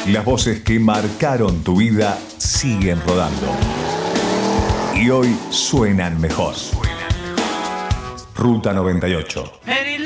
Las voces que marcaron tu vida siguen rodando. Y hoy suenan mejor. Ruta 98.